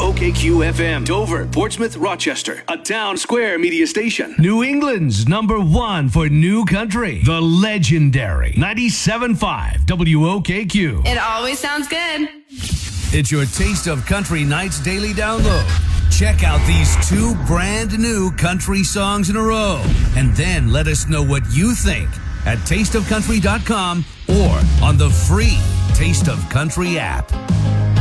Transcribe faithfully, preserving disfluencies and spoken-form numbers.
O K Q F M, Dover, Portsmouth, Rochester, a Town Square media station. New England's number one for new country, the legendary ninety-seven point five W O K Q. It always sounds good. It's your Taste of Country Nights daily download. Check out these two brand new country songs in a row, and then let us know what you think at taste of country dot com or on the free Taste of Country app.